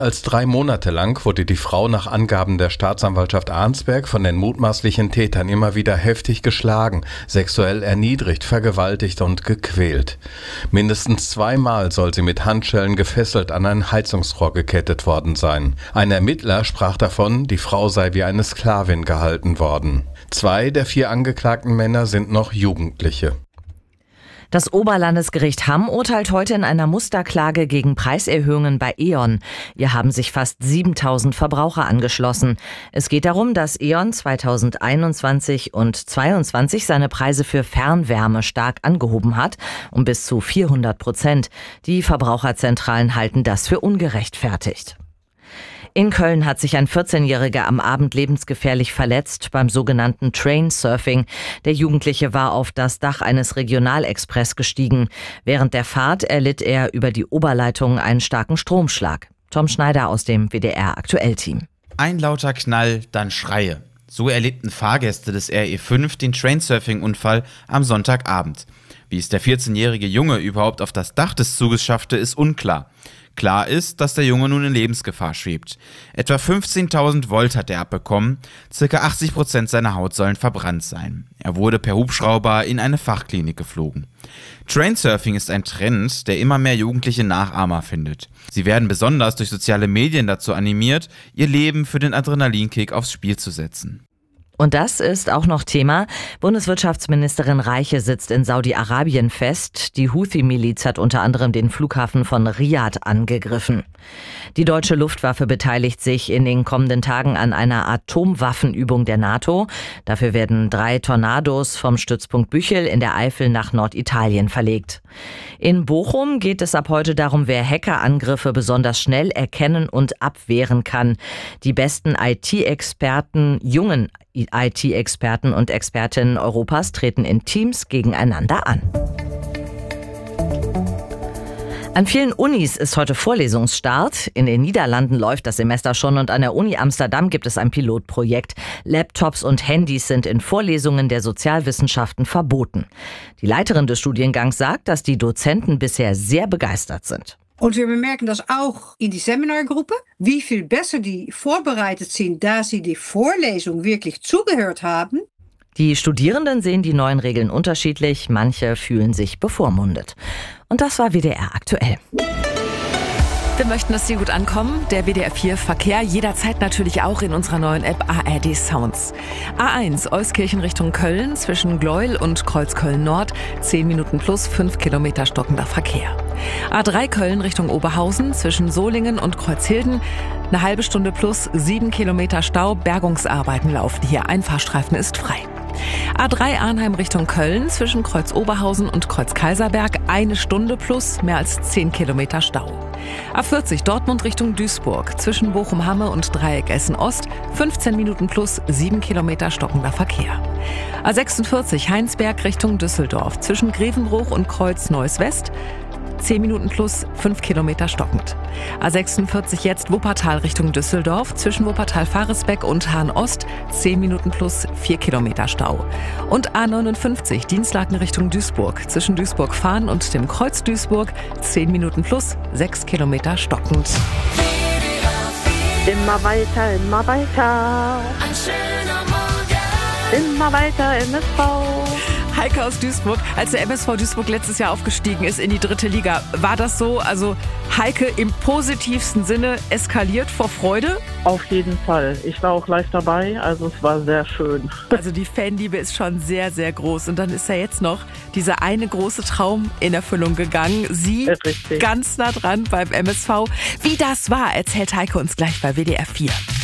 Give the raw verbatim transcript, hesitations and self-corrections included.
Als drei Monate lang wurde die Frau nach Angaben der Staatsanwaltschaft Arnsberg von den mutmaßlichen Tätern immer wieder heftig geschlagen, sexuell erniedrigt, vergewaltigt und gequält. Mindestens zweimal soll sie mit Handschellen gefesselt an ein Heizungsrohr gekettet worden sein. Ein Ermittler sprach davon, die Frau sei wie eine Sklavin gehalten worden. Zwei der vier angeklagten Männer sind noch Jugendliche. Das Oberlandesgericht Hamm urteilt heute in einer Musterklage gegen Preiserhöhungen bei E.ON. Ihr haben sich fast siebentausend Verbraucher angeschlossen. Es geht darum, dass E.ON zweitausendeinundzwanzig und zweitausendzweiundzwanzig seine Preise für Fernwärme stark angehoben hat, um bis zu vierhundert Prozent. Die Verbraucherzentralen halten das für ungerechtfertigt. In Köln hat sich ein vierzehnjähriger am Abend lebensgefährlich verletzt beim sogenannten Trainsurfing. Der Jugendliche war auf das Dach eines Regionalexpress gestiegen. Während der Fahrt erlitt er über die Oberleitung einen starken Stromschlag. Tom Schneider aus dem W D R-Aktuell-Team. Ein lauter Knall, dann Schreie. So erlebten Fahrgäste des R E fünf den Trainsurfing-Unfall am Sonntagabend. Wie es der vierzehnjährige Junge überhaupt auf das Dach des Zuges schaffte, ist unklar. Klar ist, dass der Junge nun in Lebensgefahr schwebt. Etwa fünfzehntausend Volt hat er abbekommen, circa achtzig Prozent seiner Haut sollen verbrannt sein. Er wurde per Hubschrauber in eine Fachklinik geflogen. Trainsurfing ist ein Trend, der immer mehr jugendliche Nachahmer findet. Sie werden besonders durch soziale Medien dazu animiert, ihr Leben für den Adrenalinkick aufs Spiel zu setzen. Und das ist auch noch Thema. Bundeswirtschaftsministerin Reiche sitzt in Saudi-Arabien fest. Die Houthi-Miliz hat unter anderem den Flughafen von Riad angegriffen. Die deutsche Luftwaffe beteiligt sich in den kommenden Tagen an einer Atomwaffenübung der NATO. Dafür werden drei Tornados vom Stützpunkt Büchel in der Eifel nach Norditalien verlegt. In Bochum geht es ab heute darum, wer Hackerangriffe besonders schnell erkennen und abwehren kann. Die besten I T-Experten, jungen I T-Experten und Expertinnen Europas treten in Teams gegeneinander an. An vielen Unis ist heute Vorlesungsstart. In den Niederlanden läuft das Semester schon und an der Uni Amsterdam gibt es ein Pilotprojekt. Laptops und Handys sind in Vorlesungen der Sozialwissenschaften verboten. Die Leiterin des Studiengangs sagt, dass die Dozenten bisher sehr begeistert sind. Und wir bemerken das auch in die Seminargruppe, wie viel besser die vorbereitet sind, da sie die Vorlesung wirklich zugehört haben. Die Studierenden sehen die neuen Regeln unterschiedlich, manche fühlen sich bevormundet. Und das war W D R aktuell. Wir möchten, dass Sie gut ankommen. Der W D R vier Verkehr jederzeit natürlich auch in unserer neuen App A R D Sounds. A eins Euskirchen Richtung Köln zwischen Gleuel und Kreuzköln Nord. zehn Minuten plus fünf Kilometer stockender Verkehr. A drei Köln Richtung Oberhausen zwischen Solingen und Kreuzhilden. Eine halbe Stunde plus sieben Kilometer Stau. Bergungsarbeiten laufen hier. Ein Fahrstreifen ist frei. A drei Arnheim Richtung Köln zwischen Kreuz Oberhausen und Kreuz Kaiserberg. Eine Stunde plus mehr als zehn Kilometer Stau. A vierzig Dortmund Richtung Duisburg zwischen Bochum-Hamme und Dreieck Essen-Ost. fünfzehn Minuten plus sieben Kilometer stockender Verkehr. A sechsundvierzig Heinsberg Richtung Düsseldorf zwischen Grevenbruch und Kreuz Neuss West. zehn Minuten plus fünf Kilometer stockend. A sechsundvierzig jetzt Wuppertal Richtung Düsseldorf zwischen Wuppertal-Faresbeck und Hahn-Ost. zehn Minuten plus vier Kilometer Stau. Und A neunundfünfzig Dienstlaken Richtung Duisburg zwischen Duisburg-Fahn und dem Kreuz Duisburg. zehn Minuten plus sechs Kilometer stockend. Immer weiter, immer weiter. Ein schöner Morgen. Immer weiter M S V. Heike aus Duisburg, als der M S V Duisburg letztes Jahr aufgestiegen ist in die dritte Liga, war das so, also Heike im positivsten Sinne eskaliert vor Freude? Auf jeden Fall. Ich war auch live dabei, also es war sehr schön. Also die Fanliebe ist schon sehr, sehr groß. Und dann ist ja jetzt noch dieser eine große Traum in Erfüllung gegangen. Sie Richtig. Ganz nah dran beim M S V. Wie das war, erzählt Heike uns gleich bei W D R vier.